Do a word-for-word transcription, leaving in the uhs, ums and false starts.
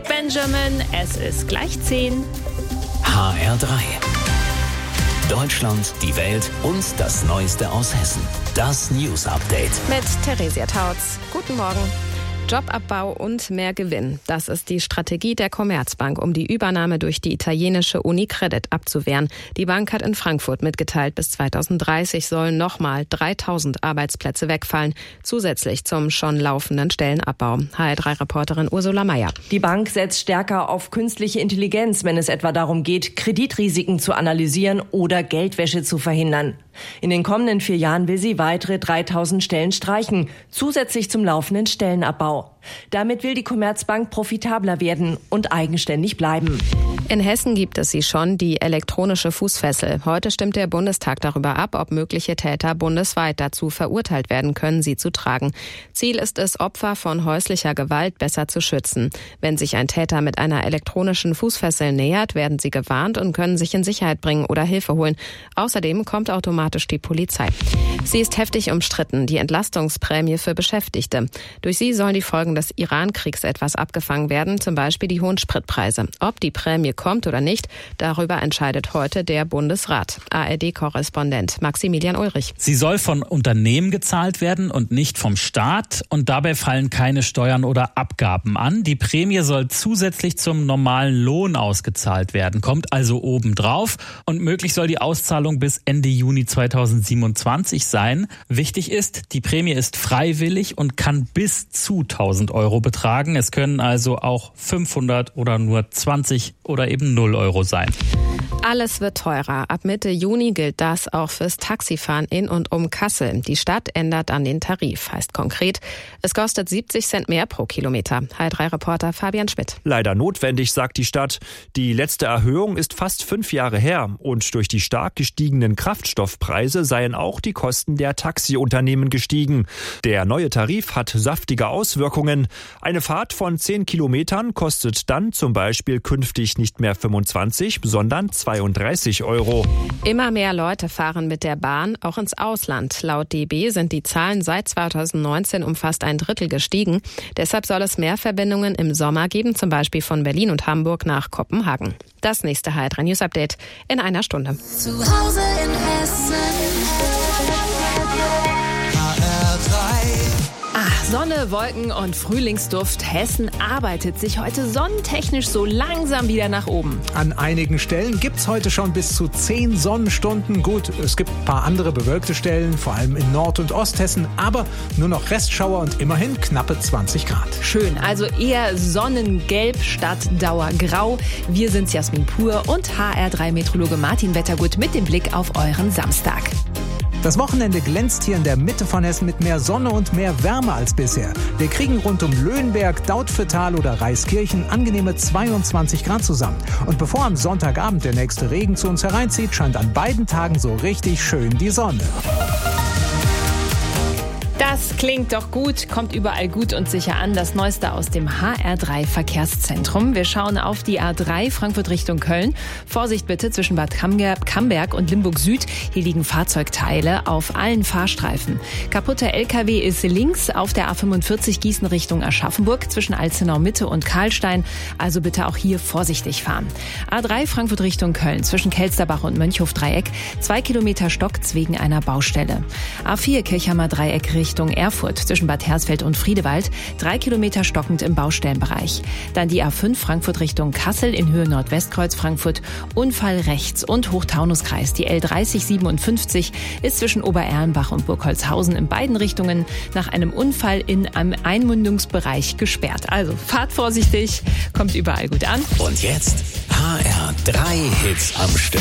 mit Benjamin. Es ist gleich zehn. H R drei. Deutschland, die Welt und das Neueste aus Hessen. Das News Update. Mit Theresia Tautz. Guten Morgen. Jobabbau und mehr Gewinn. Das ist die Strategie der Commerzbank, um die Übernahme durch die italienische UniCredit abzuwehren. Die Bank hat in Frankfurt mitgeteilt, bis zweitausenddreißig sollen nochmal dreitausend Arbeitsplätze wegfallen, zusätzlich zum schon laufenden Stellenabbau. H R drei Reporterin Ursula Meier. Die Bank setzt stärker auf künstliche Intelligenz, wenn es etwa darum geht, Kreditrisiken zu analysieren oder Geldwäsche zu verhindern. In den kommenden vier Jahren will sie weitere dreitausend Stellen streichen, zusätzlich zum laufenden Stellenabbau. Damit will die Commerzbank profitabler werden und eigenständig bleiben. In Hessen gibt es sie schon, die elektronische Fußfessel. Heute stimmt der Bundestag darüber ab, ob mögliche Täter bundesweit dazu verurteilt werden können, sie zu tragen. Ziel ist es, Opfer von häuslicher Gewalt besser zu schützen. Wenn sich ein Täter mit einer elektronischen Fußfessel nähert, werden sie gewarnt und können sich in Sicherheit bringen oder Hilfe holen. Außerdem kommt automatisch die Polizei. Sie ist heftig umstritten, die Entlastungsprämie für Beschäftigte. Durch sie sollen die Folgen des Iran-Kriegs etwas abgefangen werden, zum Beispiel die hohen Spritpreise. Ob die Prämie kommt oder nicht, darüber entscheidet heute der Bundesrat. A R D-Korrespondent Maximilian Ulrich. Sie soll von Unternehmen gezahlt werden und nicht vom Staat. Und dabei fallen keine Steuern oder Abgaben an. Die Prämie soll zusätzlich zum normalen Lohn ausgezahlt werden, kommt also obendrauf. Und möglich soll die Auszahlung bis Ende Juni zweitausendsiebenundzwanzig sein. Wichtig ist, die Prämie ist freiwillig und kann bis zu tausend Euro betragen. Es können also auch fünfhundert oder nur zwanzig oder eben null Euro sein. Alles wird teurer. Ab Mitte Juni gilt das auch fürs Taxifahren in und um Kassel. Die Stadt ändert an den Tarif. Heißt konkret, es kostet siebzig Cent mehr pro Kilometer. H R drei Reporter Fabian Schmidt. Leider notwendig, sagt die Stadt. Die letzte Erhöhung ist fast fünf Jahre her. Und durch die stark gestiegenen Kraftstoffpreise seien auch die Kosten der Taxiunternehmen gestiegen. Der neue Tarif hat saftige Auswirkungen. Eine Fahrt von zehn Kilometern kostet dann zum Beispiel künftig nicht mehr fünfundzwanzig, sondern zweiunddreißig Euro. Immer mehr Leute fahren mit der Bahn, auch ins Ausland. Laut D B sind die Zahlen seit zweitausendneunzehn um fast ein Drittel gestiegen. Deshalb soll es mehr Verbindungen im Sommer geben, zum Beispiel von Berlin und Hamburg nach Kopenhagen. Das nächste H R drei News Update in einer Stunde. Zu Hause in Hessen. H R drei. Ah, Sonne, Wolken und Frühlingsduft. Hessen arbeitet sich heute sonnentechnisch so langsam wieder nach oben. An einigen Stellen gibt's heute schon bis zu zehn Sonnenstunden. Gut, es gibt ein paar andere bewölkte Stellen, vor allem in Nord- und Osthessen, aber nur noch Restschauer und immerhin knappe zwanzig Grad. Schön, also eher Sonnengelb statt Dauergrau. Wir sind's Jasmin Pur und H R drei Meteorologe Martin Wettergut mit dem Blick auf euren Samstag. Das Wochenende glänzt hier in der Mitte von Hessen mit mehr Sonne und mehr Wärme als bisher. Wir kriegen rund um Löhnberg, Dautphetal oder Reiskirchen angenehme zweiundzwanzig Grad zusammen. Und bevor am Sonntagabend der nächste Regen zu uns hereinzieht, scheint an beiden Tagen so richtig schön die Sonne. Das klingt doch gut, kommt überall gut und sicher an. Das Neueste aus dem H R drei Verkehrszentrum. Wir schauen auf die A drei Frankfurt Richtung Köln. Vorsicht bitte zwischen Bad Camberg und Limburg Süd. Hier liegen Fahrzeugteile auf allen Fahrstreifen. Kaputter L K W ist links auf der A fünfundvierzig Gießen Richtung Aschaffenburg zwischen Alzenau Mitte und Karlstein. Also bitte auch hier vorsichtig fahren. A drei Frankfurt Richtung Köln zwischen Kelsterbach und Mönchhof-Dreieck. Zwei Kilometer stockt's wegen einer Baustelle. A vier Kirchhammer Dreieck Richtung Erfurt zwischen Bad Hersfeld und Friedewald, drei Kilometer stockend im Baustellenbereich. Dann die A fünf Frankfurt Richtung Kassel in Höhe Nordwestkreuz Frankfurt, Unfall rechts und Hochtaunuskreis. Die L dreißig siebenundfünfzig ist zwischen Obererlenbach und Burgholzhausen in beiden Richtungen nach einem Unfall in einem Einmündungsbereich gesperrt. Also fahrt vorsichtig, kommt überall gut an. Und jetzt H R drei Hits am Stück.